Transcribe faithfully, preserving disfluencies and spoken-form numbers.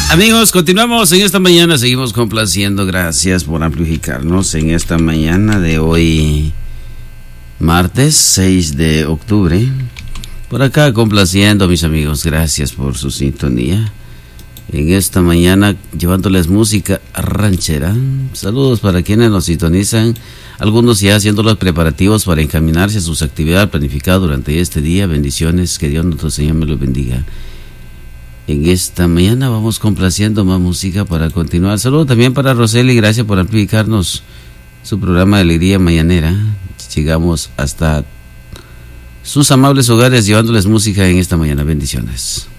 Amigos, continuamos en esta mañana, seguimos complaciendo. Gracias por amplificarnos en esta mañana de hoy, martes seis de octubre. Por acá complaciendo, mis amigos, gracias por su sintonía. En esta mañana llevándoles música ranchera. Saludos para quienes nos sintonizan, algunos ya haciendo los preparativos para encaminarse a sus actividades planificadas durante este día. Bendiciones, que Dios nuestro Señor me los bendiga. En esta mañana vamos complaciendo más música para continuar. Saludos también para Roseli, gracias por amplificarnos su programa de Alegría Mañanera. Llegamos hasta sus amables hogares llevándoles música en esta mañana. Bendiciones.